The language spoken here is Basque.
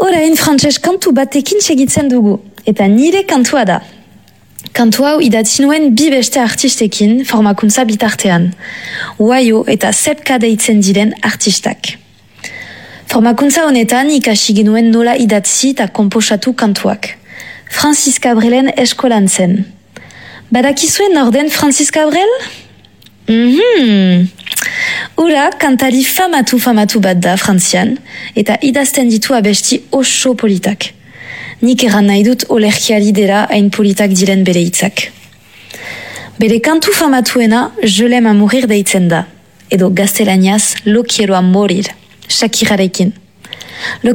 Orain frantses kantu batekin segitzen dugu, eta nire kantua da. Kantu hau idatzi nuen bi beste artistekin formakuntza bitartean, Waio eta Sepka deitzen diren artistak. Formakuntza honetan ikasi genuen nola idatzi eta komposatu kantuak. Francis Cabrelen eskolan zen. Badakizuen norden Francis Cabrel? Ura kantari famatu bat da Frantzian, eta idazten ditu abesti oso politak. Nik erran nahi dut olerkiari dela hain politak diren bere hitzak. Bere kantu famatuena Je l'aime à mourir deitzen da, edo gaztelaniaz Lo quiero a morir, Shakirarekin.